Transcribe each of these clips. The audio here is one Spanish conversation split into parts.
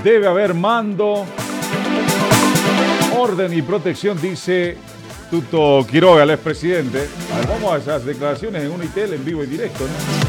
Debe haber mando, orden y protección, dice Tuto Quiroga, el expresidente. A ver, vamos a esas declaraciones en Unitel en vivo y directo,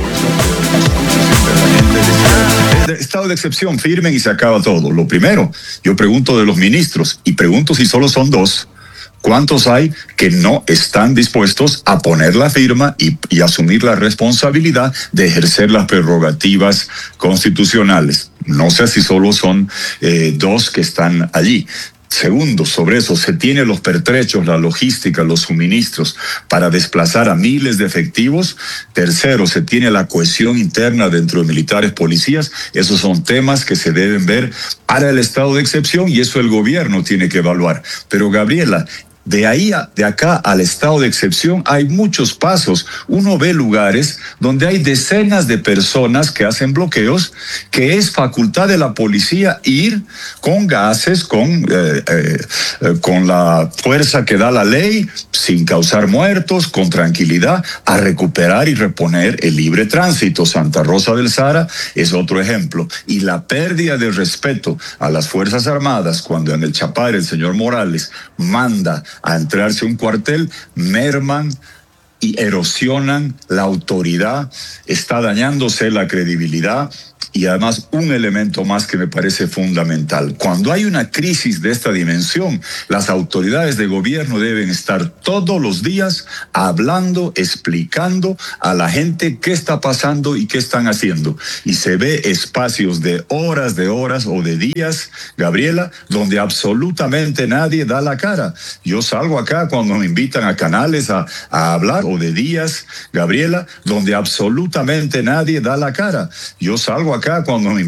¿no? Estado de excepción, firmen y se acaba todo. Lo primero, yo pregunto de los ministros, y pregunto si solo son dos. ¿Cuántos hay que no están dispuestos a poner la firma y asumir la responsabilidad de ejercer las prerrogativas constitucionales? No sé si solo son dos que están allí. Segundo, sobre eso, se tiene los pertrechos, la logística, los suministros para desplazar a miles de efectivos. Tercero, se tiene la cohesión interna dentro de militares, policías. Esos son temas que se deben ver para el estado de excepción y eso el gobierno tiene que evaluar. Pero Gabriela, de acá al estado de excepción hay muchos pasos. Uno ve lugares donde hay decenas de personas que hacen bloqueos, que es facultad de la policía ir con gases, con la fuerza que da la ley, sin causar muertos, con tranquilidad, a recuperar y reponer el libre tránsito. Santa Rosa del Sara es otro ejemplo. Y la pérdida de respeto a las Fuerzas Armadas, cuando en el Chapare el señor Morales manda a entrarse a un cuartel, merman y erosionan la autoridad, está dañándose la credibilidad. Y además un elemento más que me parece fundamental. Cuando hay una crisis de esta dimensión, las autoridades de gobierno deben estar todos los días hablando, explicando a la gente qué está pasando y qué están haciendo. Y se ve espacios de horas o de días, Gabriela, donde absolutamente nadie da la cara. Yo salgo acá cuando me invitan a canales a hablar, o de días, Gabriela, donde absolutamente nadie da la cara. Yo salgo acá cuando me